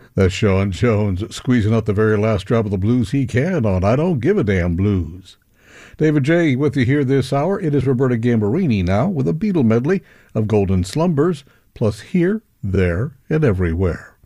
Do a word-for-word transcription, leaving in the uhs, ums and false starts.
That's Sean Jones squeezing out the very last drop of the blues he can on I Don't Give a Damn Blues. David J. with you here this hour. It is Roberta Gambarini now with a Beatle medley of Golden Slumbers, plus Here, There, and Everywhere.